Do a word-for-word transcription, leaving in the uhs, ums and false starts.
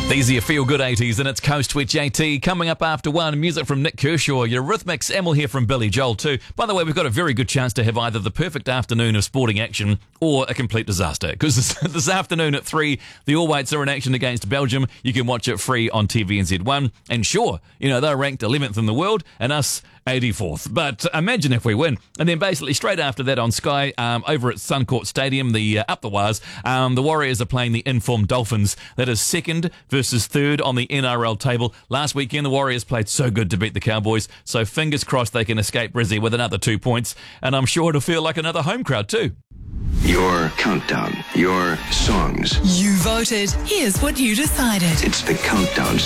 These are your feel-good eighties, and it's Coast with J T. Coming up after one, music from Nick Kershaw, your Eurythmics, and we'll hear from Billy Joel too. By the way, we've got a very good chance to have either the perfect afternoon of sporting action or a complete disaster. Because this, this afternoon at three, the All Whites are in action against Belgium. You can watch it free on T V N Z one. And sure, you know, they're ranked eleventh in the world, and us eighty-fourth. But imagine if we win. And then basically straight after that on Sky, um, over at Suncorp Stadium, the uh, up the wires, um, the Warriors are playing the informed Dolphins. That is second versus third on the N R L table. Last weekend, the Warriors played so good to beat the Cowboys. So fingers crossed they can escape Brizzy with another two points. And I'm sure it'll feel like another home crowd too. Your countdown, your songs. You voted. Here's what you decided. It's the Countdown